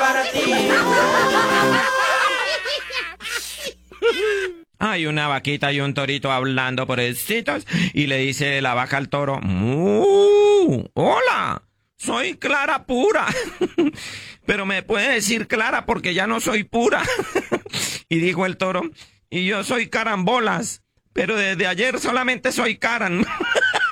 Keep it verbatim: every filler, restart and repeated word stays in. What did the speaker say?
para ti. Hay una vaquita y un torito hablando pobrecitos y le dice la vaca al toro, ¡Mu! ¡Hola! Soy Clara Pura. Pero me puede decir Clara porque ya no soy pura. Y dijo el toro, y yo soy Carambolas, pero desde ayer solamente soy Caran.